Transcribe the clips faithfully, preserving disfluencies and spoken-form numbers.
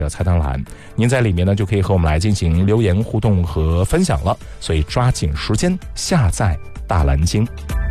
菜单栏，您在里面呢就可以和我们来进行留言互动和分享了，所以抓紧时间下载大蓝鲸。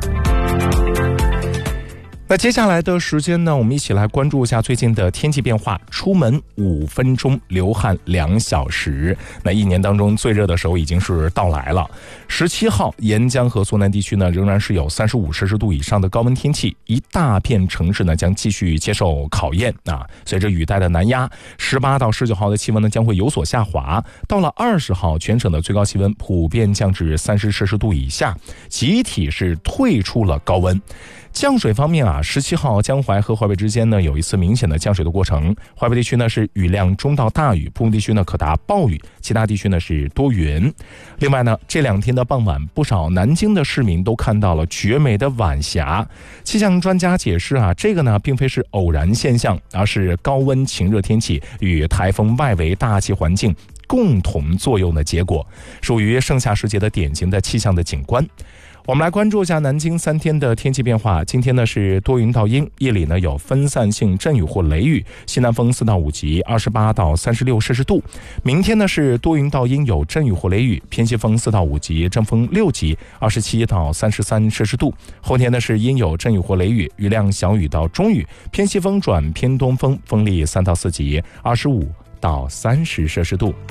那接下来的时间呢，我们一起来关注一下最近的天气变化。出门五分钟，流汗两小时。那一年当中最热的时候已经是到来了。十七号，沿江和苏南地区呢仍然是有三十五摄氏度以上的高温天气，一大片城市呢将继续接受考验啊。随着雨带的南压，十八到十九号的气温呢将会有所下滑。到了二十号，全省的最高气温普遍降至三十摄氏度以下，集体是退出了高温。降水方面啊，十七号江淮和淮北之间呢有一次明显的降水的过程。淮北地区呢是雨量中到大雨，部分地区呢可达暴雨，其他地区呢是多云。另外呢，这两天的傍晚，不少南京的市民都看到了绝美的晚霞。气象专家解释啊，这个呢并非是偶然现象，而是高温晴热天气与台风外围大气环境共同作用的结果，属于盛夏时节的典型的气象的景观。我们来关注一下南京三天的天气变化。今天呢是多云到阴，夜里呢有分散性阵雨或雷雨，西南风四到五级，二十八到三十六摄氏度。明天呢是多云到阴，有阵雨或雷雨，偏西风四到五级，阵风六级，二十七到三十三摄氏度。后天呢是阴有阵雨或雷雨，雨量小雨到中雨，偏西风转偏东风，风力三到四级，二十五到三十摄氏度。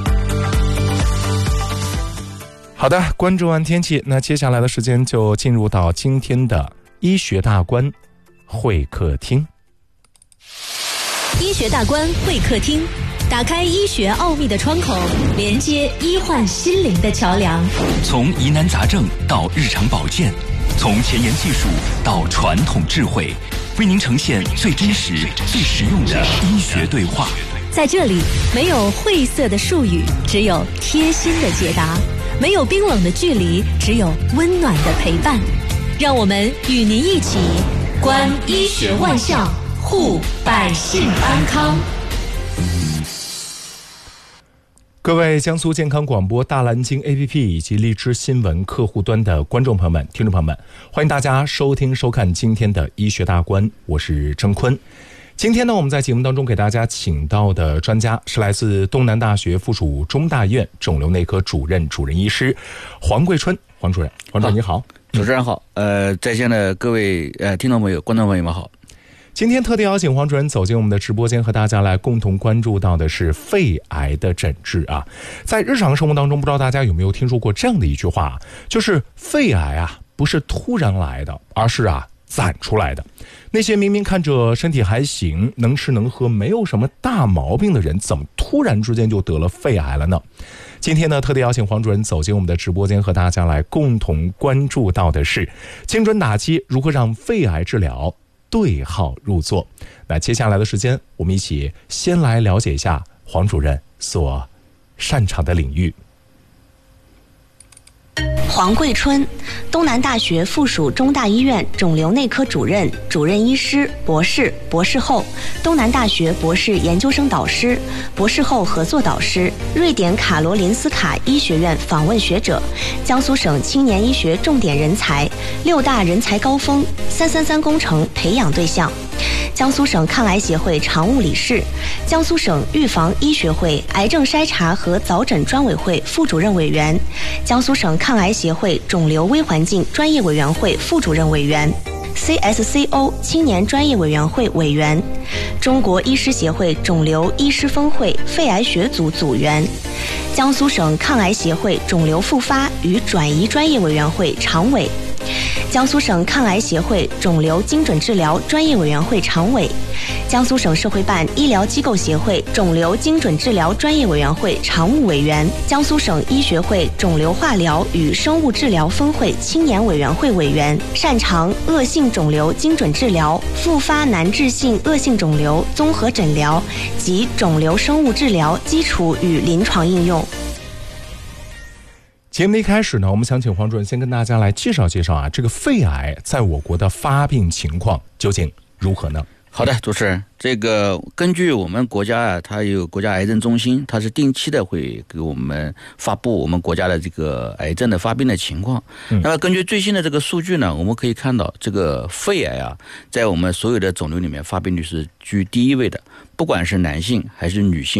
好的，关注完天气，那接下来的时间就进入到今天的医学大观会客厅。 医学大观会客厅，打开医学奥秘的窗口，连接医患心灵的桥梁。 从疑难杂症到日常保健，从前沿技术到传统智慧，为您呈现最真实、最实用的医学对话。 在这里，没有晦涩的术语，只有贴心的解答。没有冰冷的距离，只有温暖的陪伴。让我们与您一起观医学万象，护百姓安康。 各位江苏健康广播大蓝鲸 A P P 以及荔枝新闻客户端的观众朋友们、听众朋友们，欢迎大家收听收看今天的医学大观，我是郑坤。今天呢，我们在节目当中给大家请到的专家是来自东南大学附属中大医院肿瘤内科主任主任医师黄贵春。黄主任，黄主任你好。 主持人好，呃，在线的各位呃听众朋友、观众朋友们好。 今天特地邀请黄主任走进我们的直播间，和大家来共同关注到的是肺癌的诊治啊。在日常生活当中，不知道大家有没有听说过这样的一句话，就是肺癌啊不是突然来的，而是啊攒出来的。那些明明看着身体还行，能吃能喝，没有什么大毛病的人，怎么突然之间就得了肺癌了呢？今天呢，特地邀请黄主任走进我们的直播间，和大家来共同关注到的是精准打击如何让肺癌治疗对号入座。那接下来的时间，我们一起先来了解一下黄主任所擅长的领域。 黄贵春，东南大学附属中大医院肿瘤内科主任、主任医师、博士、博士后，东南大学博士研究生导师、博士后合作导师，瑞典卡罗林斯卡医学院访问学者，江苏省青年医学重点人才，六大人才高峰三三三工程培养对象，江苏省抗癌协会常务理事，江苏省预防医学会癌症筛查和早诊专委会副主任委员，江苏省抗癌协会肿瘤微环境专业委员会副主任委员， C S C O 青年专业委员会委员，中国医师协会肿瘤医师分会肺癌学组组员，江苏省抗癌协会肿瘤复发与转移专业委员会常委，江苏省抗癌协会肿瘤精准治疗专业委员会常委，江苏省社会办医疗机构协会肿瘤精准治疗专业委员会常务委员，江苏省医学会肿瘤化疗与生物治疗分会青年委员会委员，擅长恶性肿瘤精准治疗、复发难治性恶性肿瘤综合诊疗及肿瘤生物治疗基础与临床应用。 节目的一开始呢，我们想请黄主任先跟大家来介绍介绍啊，这个肺癌在我国的发病情况究竟如何呢？ 好的，主持人，这个根据我们国家啊，它有国家癌症中心，它是定期的会给我们发布我们国家的这个癌症的发病的情况。嗯、那么根据最新的这个数据呢，我们可以看到，这个肺癌啊，在我们所有的肿瘤里面发病率是居第一位的，不管是男性还是女性。